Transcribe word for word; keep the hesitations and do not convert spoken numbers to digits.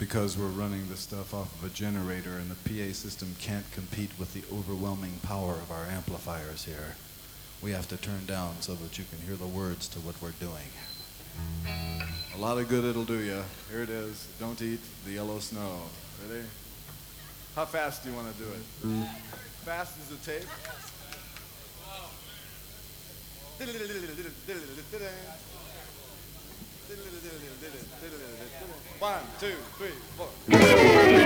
because we're running the stuff off of a generator and the P A system can't compete with the overwhelming power of our amplifiers here. We have to turn down so that you can hear the words to what we're doing. A lot of good it'll do you. Here it is. Don't eat the yellow snow. Ready? How fast do you want to do it? Fast as the tape? One, two, three, four.